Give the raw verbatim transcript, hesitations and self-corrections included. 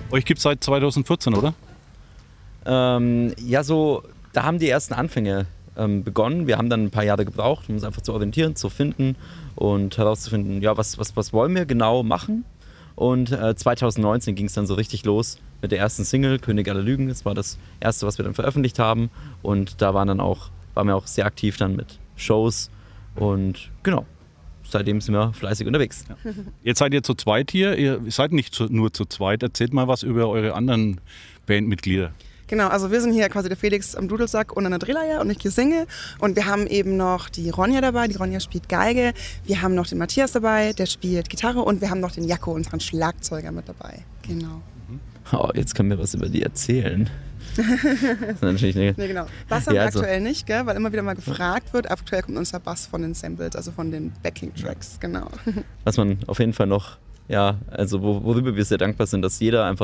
Euch gibt es seit zweitausendvierzehn, oder? Ähm, ja, so, da haben die ersten Anfänge ähm, begonnen. Wir haben dann ein paar Jahre gebraucht, um uns einfach zu orientieren, zu finden und herauszufinden, ja, was, was, was wollen wir genau machen. Und äh, zweitausendneunzehn ging es dann so richtig los mit der ersten Single, König aller Lügen. Das war das erste, was wir dann veröffentlicht haben. Und da waren, dann auch, waren wir auch sehr aktiv dann mit Shows. Und genau, seitdem sind wir fleißig unterwegs. Ja. Jetzt seid ihr zu zweit hier. Ihr seid nicht zu, nur zu zweit. Erzählt mal was über eure anderen Bandmitglieder. Genau, also wir sind hier quasi der Felix am Dudelsack und an der Drehleier und ich singe. Und wir haben eben noch die Ronja dabei, die Ronja spielt Geige. Wir haben noch den Matthias dabei, der spielt Gitarre. Und wir haben noch den Jakko, unseren Schlagzeuger, mit dabei. Genau. Oh, jetzt können wir was über die erzählen. Das ist natürlich eine Nee, genau. Bass haben Ja, wir also- aktuell nicht, gell? Weil immer wieder mal gefragt wird. Aktuell kommt unser Bass von den Samples, also von den Backing-Tracks, genau. was man auf jeden Fall noch, ja, also wo- worüber wir sehr dankbar sind, dass jeder einfach